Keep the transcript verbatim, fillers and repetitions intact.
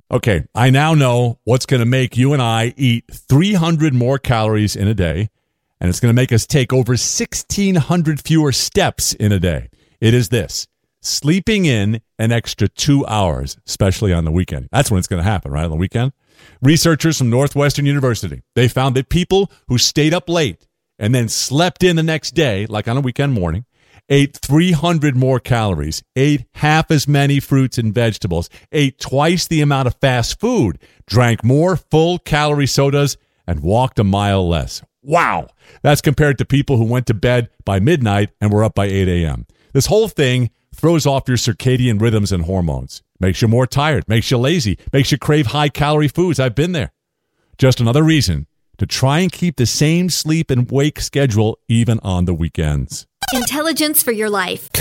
Okay, I now know what's going to make you and I eat three hundred more calories in a day, and it's going to make us take over sixteen hundred fewer steps in a day. It is this: sleeping in an extra two hours, especially on the weekend. That's when it's going to happen, right, on the weekend? Researchers from Northwestern University, they found that people who stayed up late and then slept in the next day, like on a weekend morning, ate three hundred more calories, ate half as many fruits and vegetables, ate twice the amount of fast food, drank more full-calorie sodas, and walked a mile less. Wow! That's compared to people who went to bed by midnight and were up by eight a.m. This whole thing throws off your circadian rhythms and hormones. Makes you more tired, makes you lazy, makes you crave high-calorie foods. I've been there. Just another reason to try and keep the same sleep and wake schedule even on the weekends. Intelligence for your life.